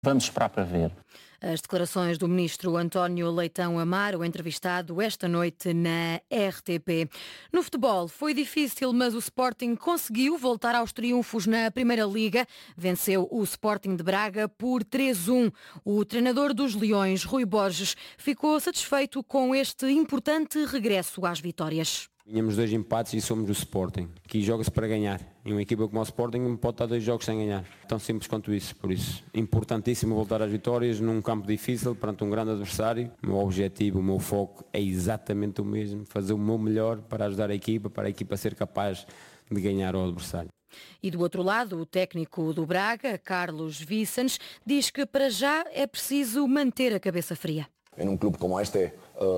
Vamos esperar para ver. As declarações do ministro António Leitão Amaro, entrevistado esta noite na RTP. No futebol foi difícil, mas o Sporting conseguiu voltar aos triunfos na Primeira Liga. Venceu o Sporting de Braga por 3-1. O treinador dos Leões, Rui Borges, ficou satisfeito com este importante regresso às vitórias. Tínhamos 2 empates e somos o Sporting. Aqui joga-se para ganhar. E uma equipa como o Sporting não pode estar 2 jogos sem ganhar. Tão simples quanto isso. Por isso, importantíssimo voltar às vitórias num campo difícil, perante um grande adversário. O meu objetivo, o meu foco é exatamente o mesmo. Fazer o meu melhor para ajudar a equipa, para a equipa ser capaz de ganhar ao adversário. E do outro lado, o técnico do Braga, Carlos Vicens, diz que para já é preciso manter a cabeça fria. Num clube como este,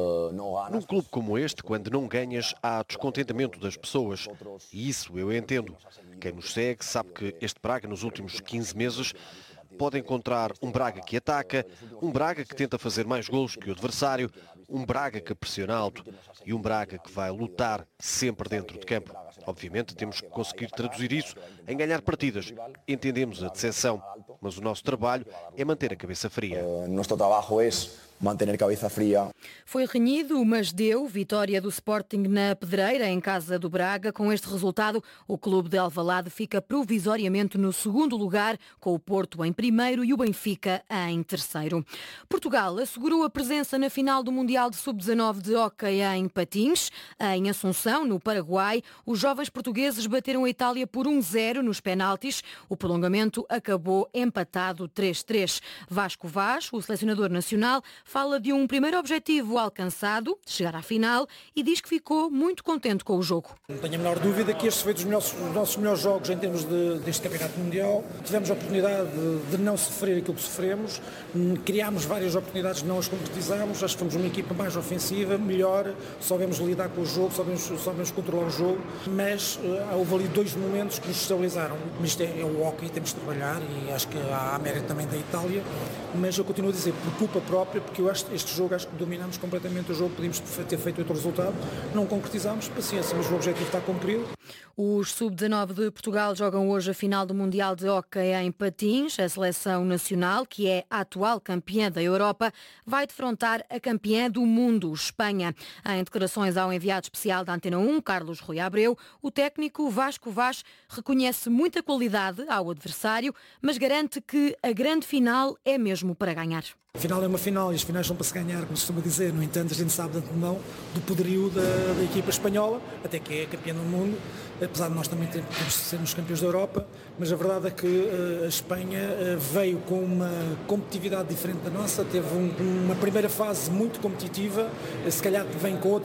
quando não ganhas, há descontentamento das pessoas. E isso eu entendo. Quem nos segue sabe que este Braga, nos últimos 15 meses, pode encontrar um Braga que ataca, um Braga que tenta fazer mais golos que o adversário, um Braga que pressiona alto e um Braga que vai lutar sempre dentro de campo. Obviamente temos que conseguir traduzir isso em ganhar partidas. Entendemos a decepção, mas o nosso trabalho é manter a cabeça fria. Nosso trabalho é manter a cabeça fria. Foi renhido, mas deu vitória do Sporting na Pedreira, em casa do Braga. Com este resultado, o clube de Alvalade fica provisoriamente no segundo lugar, com o Porto em primeiro e o Benfica em terceiro. Portugal assegurou a presença na final do Mundial de Sub-19 de hóquei em patins. Em Assunção, no Paraguai, os jovens portugueses bateram a Itália por 1-0 nos penaltis. O prolongamento acabou empatado 3-3. Vasco Vaz, o selecionador nacional, fala de um primeiro objetivo alcançado, chegar à final, e diz que ficou muito contente com o jogo. Não tenho a menor dúvida que este foi dos nossos melhores jogos em termos deste Campeonato Mundial. Tivemos a oportunidade de não sofrer aquilo que sofremos, criámos várias oportunidades, não as concretizámos, acho que fomos uma equipa mais ofensiva, melhor, soubemos lidar com o jogo, soubemos controlar o jogo, mas houve ali 2 momentos que nos estabilizaram. Mas isto é o hóquei, temos de trabalhar e acho que há mérito também da Itália, mas eu continuo a dizer, por culpa própria, porque eu acho que este jogo, acho que dominamos completamente o jogo, podíamos ter feito outro resultado, não concretizámos, paciência, mas o objetivo está cumprido. Os Sub-19 de Portugal jogam hoje a final do Mundial de Hóquei em patins. A seleção nacional, que é a atual campeã da Europa, vai defrontar a campeã do mundo, Espanha. Em declarações ao enviado especial da Antena 1, Carlos Rui Abreu, o técnico Vasco Vaz reconhece muita qualidade ao adversário, mas garante que a grande final é mesmo para ganhar. A final é uma final e as finais são para se ganhar, como se costuma dizer. No entanto, a gente sabe de antemão do poderio da equipa espanhola, até que é campeã do mundo, apesar de nós também sermos campeões da Europa, mas a verdade é que a Espanha veio com uma competitividade diferente da nossa, teve uma primeira fase muito competitiva, se calhar vem com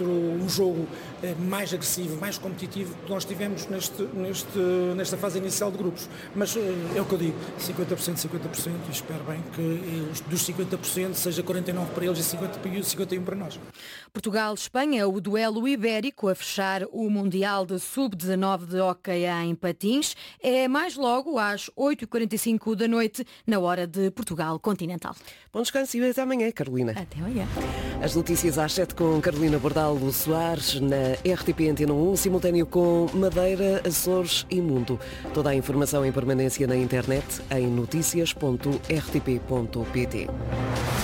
um jogo mais agressivo, mais competitivo que nós tivemos nesta fase inicial de grupos. Mas é o que eu digo, 50%, 50%, e espero bem que dos 50% seja 49% para eles e 51% para nós. Portugal-Espanha, o duelo ibérico a fechar o Mundial de Sub-19 de hóquei em patins, é mais logo às 8h45 da noite, na hora de Portugal Continental. Bom descanso e até amanhã, Carolina. Até amanhã. As notícias às 7 com Carolina Bordalo Soares, na RTP Antena 1, simultâneo com Madeira, Açores e Mundo. Toda a informação em permanência na internet em noticias.rtp.pt.